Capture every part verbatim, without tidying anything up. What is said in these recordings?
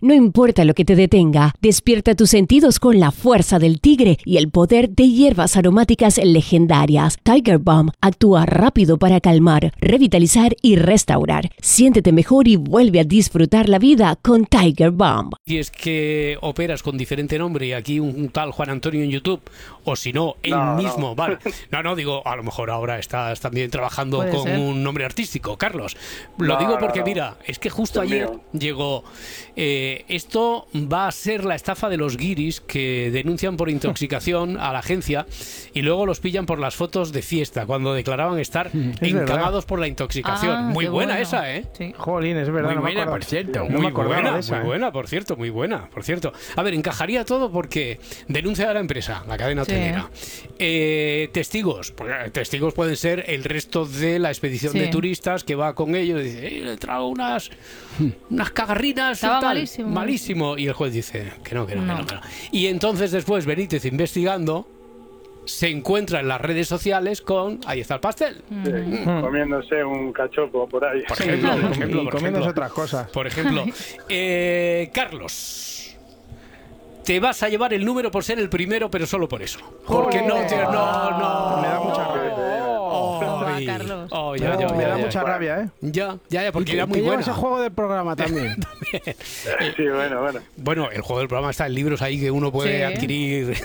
No importa lo que te detenga, despierta tus sentidos con la fuerza del tigre y el poder de hierbas aromáticas legendarias. Tiger Balm actúa rápido para calmar, revitalizar y restaurar. Siéntete mejor y vuelve a disfrutar la vida con Tiger Balm. Si es que operas con diferente nombre y aquí un, un tal Juan Antonio en YouTube, o si no, él no, mismo, no. vale. No, no, digo, a lo mejor ahora estás también trabajando Puede con ser. un nombre artístico, Carlos. Lo No, digo porque, no, no. mira, es que justo Es ayer mío. llegó... Eh, esto va a ser la estafa de los guiris que denuncian por intoxicación a la agencia y luego los pillan por las fotos de fiesta cuando declaraban estar encamados por la intoxicación. Ah, muy qué buena bueno. esa, ¿eh? Sí. Jolín, es verdad. Muy no me buena, acordaba. por cierto. No muy me acordaba buena, de esa, muy ¿eh? buena, por cierto, muy buena, por cierto. A ver, encajaría todo porque denuncia a la empresa, la cadena Sí. hotelera. Eh, testigos, porque testigos pueden ser el resto de la expedición Sí. de turistas que va con ellos y dice, "Eh, le traigo unas, unas cagarrinas. Estaba y tal". malísimo. Malísimo. Y el juez dice que no, que no, No. que no, que no. Y entonces después Benítez investigando se encuentra en las redes sociales con, ahí está el pastel. Sí, comiéndose un cachopo por ahí. Por ejemplo, por Y ejemplo, por comiéndose ejemplo. otras cosas. Por ejemplo, eh, Carlos, te vas a llevar el número por ser el primero, pero solo por eso. Porque no te... No, no. Me da mucha rabia. Ay, Carlos. oh, ya, ya, me ya, da ya. mucha rabia, ¿eh? Ya, ya, ya, porque Y era te muy lleva buena. ese juego del programa también. Sí, bueno, bueno. Bueno, el juego del programa está en libros ahí que uno puede Sí. adquirir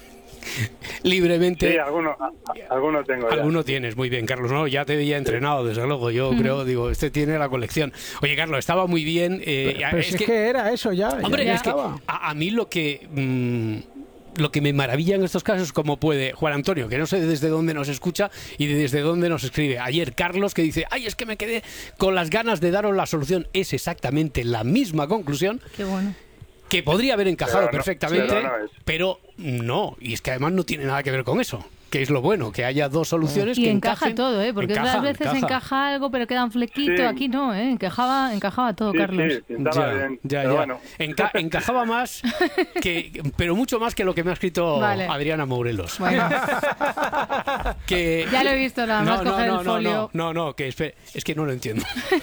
libremente. Sí, algunos alguno tengo ya. Alguno tienes, muy bien, Carlos. No, ya te veía entrenado, desde luego. Yo creo, digo, este tiene la colección. Oye, Carlos, estaba muy bien. eh, Pero si es que era eso ya. ya Hombre, es que estaba. a, a mí lo que mm, lo que me maravilla en estos casos es cómo puede Juan Antonio, que no sé desde dónde nos escucha y desde dónde nos escribe. Ayer Carlos, que dice, ay, es que me quedé con las ganas de daros la solución. Es exactamente la misma conclusión Qué bueno. que podría haber encajado Pero no, perfectamente, pero no es. pero no. Y es que además no tiene nada que ver con eso. Que es lo bueno, que haya dos soluciones Y que encaja encajen. todo, ¿eh? Porque Encaja, otras veces encaja. encaja. algo, pero queda un flequito. Sí. Aquí no, ¿eh? Encajaba, encajaba todo, Sí, Carlos. sí, pintaba Ya, bien. ya, pero ya. bueno. Enca- encajaba más, que, pero mucho más que lo que me ha escrito Vale. Adriana Morelos. Bueno, Que, ya lo he visto, nada más no, coger no, el no, folio. No, no, no, que espere, es que no lo entiendo.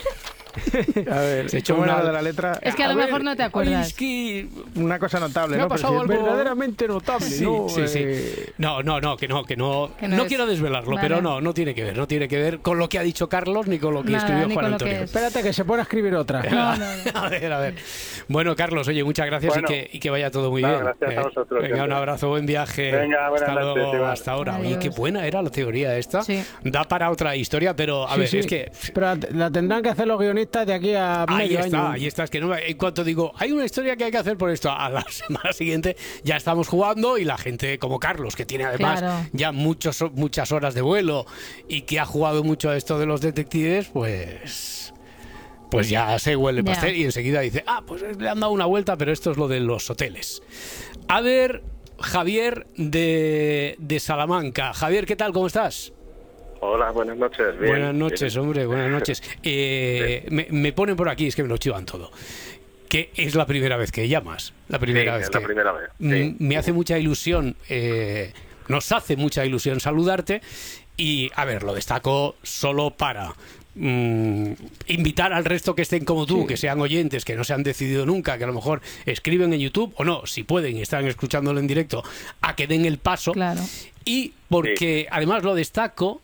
A ver, Se echó ¿cómo era una- lo de la letra? Es que a lo ver, mejor no te ay, acuerdas. es que Una cosa notable, me ha ¿no? Pero pasado si es algo verdaderamente notable, Sí, ¿no? sí, sí. Eh, No, no, no, que no, que no. Que no no es- quiero desvelarlo, Vale. pero no, no tiene que ver, no tiene que ver con lo que ha dicho Carlos ni con lo que Nada, escribió ni Juan con lo que Antonio. es. Espérate que se pone a escribir otra. No, no, no. A ver, a ver. Bueno, Carlos, oye, muchas gracias Bueno. y, que, y que vaya todo muy No, bien. Eh, gracias a vosotros, Venga, un siempre. abrazo, buen viaje. Venga, buenas hasta noches, luego, igual. hasta ahora. Oye, Adiós. qué buena era la teoría esta. Sí. Da para otra historia, pero a Sí, ver, sí. es que Pero la- la tendrán que hacer los guionistas de aquí a ahí medio está, año. ahí está. Es que no, en cuanto digo, hay una historia que hay que hacer por esto, a la semana siguiente ya estamos jugando y la gente como Carlos, que tiene además Claro. ya muchos, muchas horas de vuelo y que ha jugado mucho a esto de los detectives, pues... Pues ya se huele el Ya. pastel y enseguida dice, ah, pues le han dado una vuelta, pero esto es lo de los hoteles. A ver, Javier de, de Salamanca. Javier, ¿qué tal? ¿Cómo estás? Hola, buenas noches. Bien, Buenas noches, bien. hombre, buenas noches. Eh, me, me ponen por aquí, es que me lo chivan todo. Que es la primera vez que llamas. La primera Sí, vez es que... la primera vez. Mm, Sí. Me hace mucha ilusión, eh, nos hace mucha ilusión saludarte. Y, a ver, lo destaco solo para mm, invitar al resto que estén como tú, que sean oyentes, que no se han decidido nunca, que a lo mejor escriben en YouTube, o no, si pueden y están escuchándolo en directo, a que den el paso. Claro. Y porque, además, lo destaco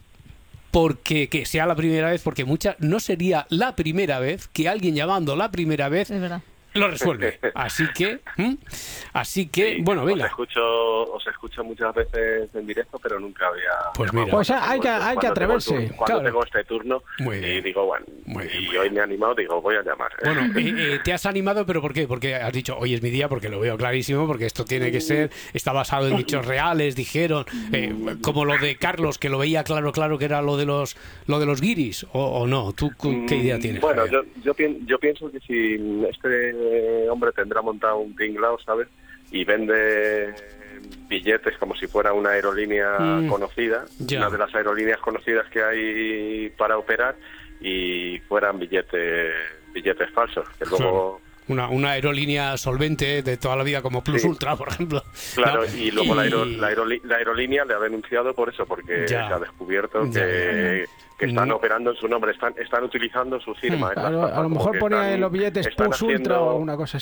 porque que sea la primera vez, porque mucha, no sería la primera vez que alguien llamando la primera vez Es verdad. lo resuelve. Así que, ¿m? así que, bueno, Os venga. escucho, os escucho muchas veces en directo, pero nunca había... Pues mira. Pues hay que- hay que Cuando tengo el atreverse, turno- Cuando claro. tengo este turno, Muy y bien. digo, bueno, Muy bien, y muy hoy me he animado, digo, voy a llamar. Bueno, eh, eh, te has animado, pero ¿por qué? Porque has dicho, hoy es mi día, porque lo veo clarísimo, porque esto tiene que ser, está basado en hechos reales, dijeron, eh, como lo de Carlos, que lo veía claro, claro que era lo de los lo de los guiris, o, o no. ¿Tú cu- qué idea tienes? Bueno, Javier? yo, yo, pien- yo pienso que si este hombre tendrá montado un tinglao, ¿sabes? Y vende billetes como si fuera una aerolínea Mm, conocida, ya. una de las aerolíneas conocidas que hay para operar, y fueran billetes billetes falsos, que luego... Una, una aerolínea solvente de toda la vida como Plus Sí. Ultra, por ejemplo. Claro, ¿no? y luego La, aero- Y- la, aeroli- la aerolínea le ha denunciado por eso, porque Ya. se ha descubierto Ya, que, que están No. operando en su nombre, están están utilizando su firma. en las Claro, tapas, a lo como mejor que ponía están- en los billetes están Plus Ultra haciendo- o una cosa